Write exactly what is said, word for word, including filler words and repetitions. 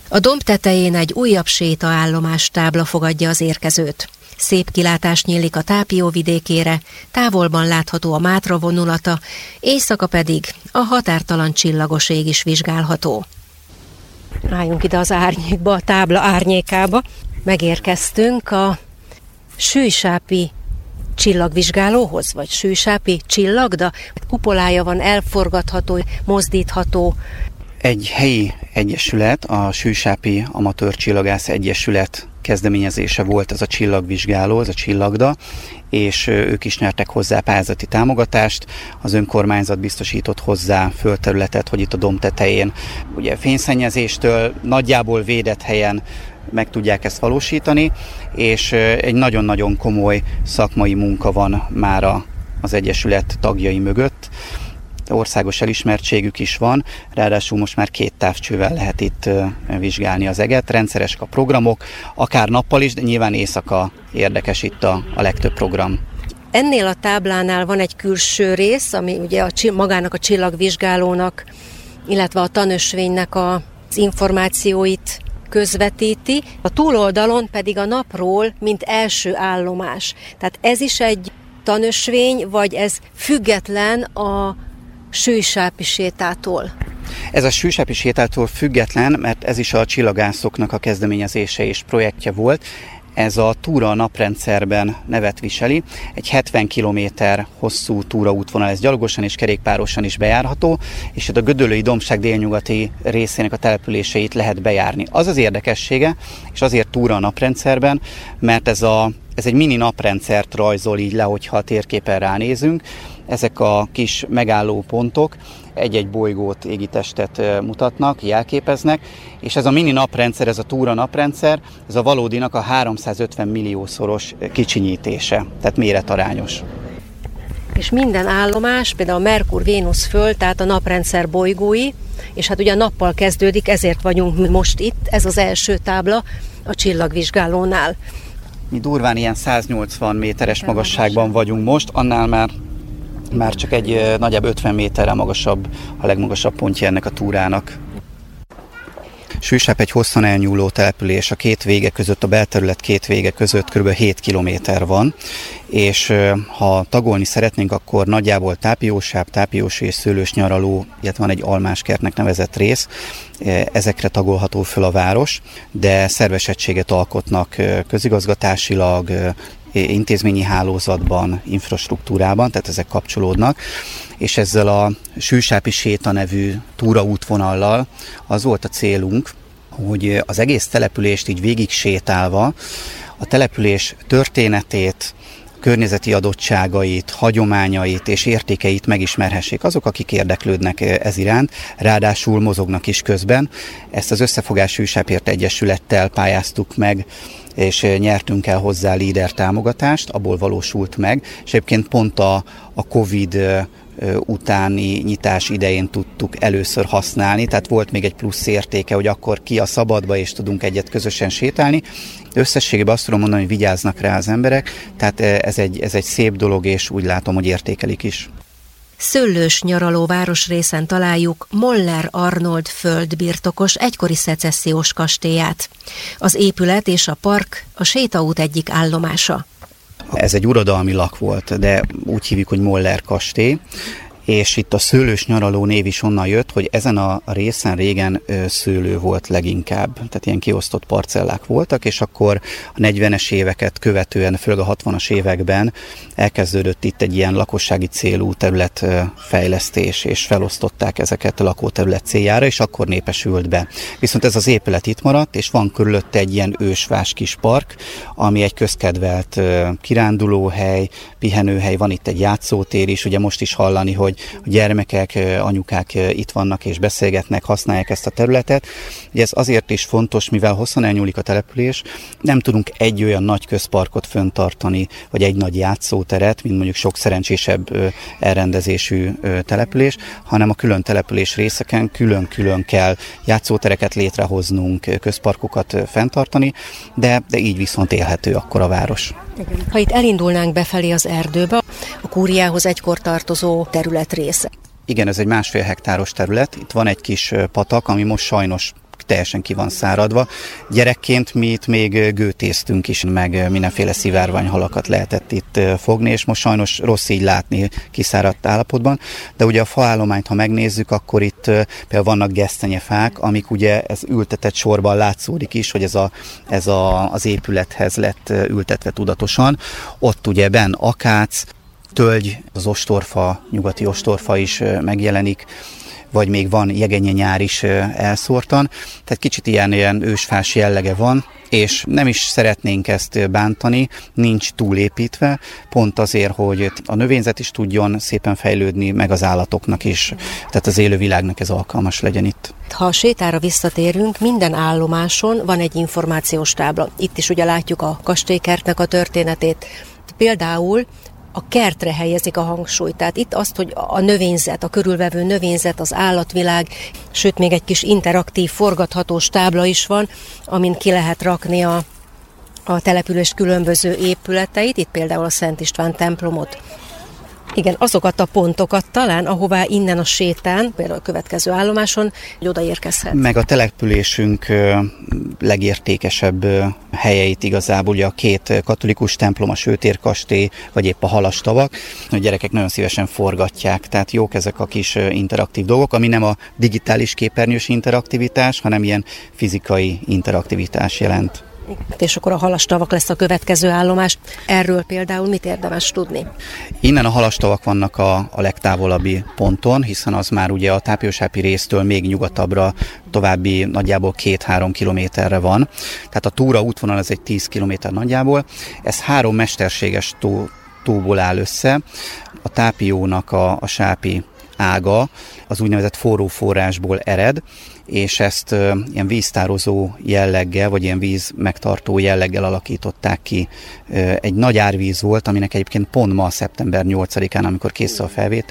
A domb tetején egy újabb sétaállomás tábla fogadja az érkezőt. Szép kilátás nyílik a Tápió vidékére, távolban látható a Mátra vonulata, éjszaka pedig a határtalan csillagos ég is vizsgálható. Álljunk ide az árnyékba, a tábla árnyékába. Megérkeztünk a Sűjsápi csillagvizsgálóhoz, vagy Sűjsápi csillagda. Kupolája van, elforgatható, mozdítható. Egy helyi egyesület, a Sűjsápi Amatőr Csillagász Egyesület kezdeményezése volt ez a csillagvizsgáló, ez a csillagda, és ők is nyertek hozzá pályázati támogatást. Az önkormányzat biztosított hozzá földterületet, hogy itt a domb tetején ugye fényszennyezéstől nagyjából védett helyen meg tudják ezt valósítani, és egy nagyon-nagyon komoly szakmai munka van már az egyesület tagjai mögött. Országos elismertségük is van, ráadásul most már két távcsővel lehet itt vizsgálni az eget. Rendszeresek a programok, akár nappal is, de nyilván éjszaka érdekes itt a, a legtöbb program. Ennél a táblánál van egy külső rész, ami ugye a, magának a csillagvizsgálónak, illetve a tanösvénynek az információit közvetíti, a túloldalon pedig a napról, mint első állomás. Tehát ez is egy tanösvény, vagy ez független a Sűjsápi sétától? Ez a Sűjsápi sétától független, mert ez is a csillagászoknak a kezdeményezése és projektje volt. Ez a túra a naprendszerben nevet viseli. Egy hetven kilométer hosszú túraútvonal, ez gyalogosan és kerékpárosan is bejárható, és itt a Gödöllői dombság délnyugati részének a településeit lehet bejárni. Az az érdekessége, és azért túra a naprendszerben, mert ez, a, ez egy mini naprendszert rajzol így le, hogyha a térképen ránézünk. Ezek a kis megálló pontok egy-egy bolygót, égitestet mutatnak, jelképeznek, és ez a mini naprendszer, ez a túra naprendszer, ez a valódinak a háromszázötven milliószoros kicsinyítése, tehát méretarányos. És minden állomás, például a Merkur, Vénusz, Föld, tehát a naprendszer bolygói, és hát ugye a nappal kezdődik, ezért vagyunk most itt, ez az első tábla a csillagvizsgálónál. Mi durván ilyen száznyolcvan méteres magasságban vagyunk most, annál már Már csak egy nagyjából ötven méterrel magasabb, a legmagasabb pontja ennek a túrának. Sűjsáp egy hosszan elnyúló település, a két vége között, a belterület két vége között kb. hét kilométer van, és ha tagolni szeretnénk, akkor nagyjából Tápiósáp, Tápiósi és Szőlős nyaraló, illetve van egy almáskertnek nevezett rész, ezekre tagolható föl a város, de szerves egységet alkotnak közigazgatásilag, intézményi hálózatban, infrastruktúrában, tehát ezek kapcsolódnak, és ezzel a Sűjsápi séta nevű túraútvonallal az volt a célunk, hogy az egész települést így végig sétálva a település történetét, környezeti adottságait, hagyományait és értékeit megismerhessék azok, akik érdeklődnek ez iránt, ráadásul mozognak is közben. Ezt az Összefogás Sűjsápért Egyesülettel pályáztuk meg, és nyertünk el hozzá líder támogatást, abból valósult meg, és egyébként pont a, a Covid utáni nyitás idején tudtuk először használni, tehát volt még egy plusz értéke, hogy akkor ki a szabadba, és tudunk egyet közösen sétálni. Összességében azt tudom mondani, hogy vigyáznak rá az emberek, tehát ez egy, ez egy szép dolog, és úgy látom, hogy értékelik is. Szőlős nyaraló városrészen találjuk Moller Arnold földbirtokos egykori szecessziós kastélyát. Az épület és a park a sétaút egyik állomása. Ez egy uradalmi lak volt, de úgy hívjuk, hogy Moller kastély, és itt a szőlős nyaraló név is onnan jött, hogy ezen a részen régen szőlő volt leginkább, tehát ilyen kiosztott parcellák voltak, és akkor a negyvenes éveket követően, főleg a hatvanas években elkezdődött itt egy ilyen lakossági célú területfejlesztés, és felosztották ezeket a lakóterület céljára, és akkor népesült be. Viszont ez az épület itt maradt, és van körülötte egy ilyen ősvás kis park, ami egy közkedvelt kirándulóhely, pihenőhely, van itt egy játszótér is, ugye most is hallani, hogy a gyermekek, anyukák itt vannak és beszélgetnek, használják ezt a területet. Ugye ez azért is fontos, mivel hosszan elnyúlik a település, nem tudunk egy olyan nagy közparkot fenntartani, vagy egy nagy játszóteret, mint mondjuk sok szerencsésebb elrendezésű település, hanem a külön település részeken külön-külön kell játszótereket létrehoznunk, közparkokat fenntartani, de, de így viszont élhető akkor a város. Ha itt elindulnánk befelé az erdőbe, a kúriához egykor tartozó terület része. Igen, ez egy másfél hektáros terület. Itt van egy kis patak, ami most sajnos teljesen ki van száradva. Gyerekként mi itt még gőtéztünk is, meg mindenféle szivárványhalakat lehetett itt fogni, és most sajnos rossz így látni kiszáradt állapotban. De ugye a faállományt, ha megnézzük, akkor itt például vannak gesztenyefák, amik ugye ez ültetett sorban látszódik is, hogy ez, a, ez a, az épülethez lett ültetve tudatosan. Ott ugye benn akác, tölgy, az ostorfa, nyugati ostorfa is megjelenik, vagy még van jegenye nyár is elszórtan. Tehát kicsit ilyen, ilyen ősfás jellege van, és nem is szeretnénk ezt bántani, nincs túlépítve, pont azért, hogy a növényzet is tudjon szépen fejlődni, meg az állatoknak is, tehát az élővilágnak ez alkalmas legyen itt. Ha a sétára visszatérünk, minden állomáson van egy információs tábla. Itt is ugye látjuk a kastélykertnek a történetét. Például a kertre helyezik a hangsúlyt. Tehát itt azt, hogy a növényzet, a körülvevő növényzet, az állatvilág, sőt még egy kis interaktív, forgathatós tábla is van, amin ki lehet rakni a, a település különböző épületeit, itt például a Szent István templomot. Igen, azokat a pontokat talán, ahová innen a sétán, például a következő állomáson, hogy odaérkezhet. Meg a településünk legértékesebb helyeit igazából ugye a két katolikus templom, a Sőtérkastély, vagy épp a Halastavak. A gyerekek nagyon szívesen forgatják, tehát jók ezek a kis interaktív dolgok, ami nem a digitális képernyős interaktivitás, hanem ilyen fizikai interaktivitás jelent. És akkor a Halastavak lesz a következő állomás. Erről például mit érdemes tudni? Innen a Halastavak vannak a, a legtávolabbi ponton, hiszen az már ugye a Tápiósápi résztől még nyugatabbra további nagyjából két-három kilométerre van. Tehát a túra útvonal az egy tíz kilométer nagyjából. Ez három mesterséges tó, tóból áll össze. A Tápiónak a, a sápi ága az úgynevezett forró forrásból ered, és ezt uh, ilyen víztározó jelleggel, vagy ilyen víz megtartó jelleggel alakították ki. Uh, egy nagy árvíz volt, aminek egyébként pont ma, szeptember nyolcadikán, amikor készül a felvétel,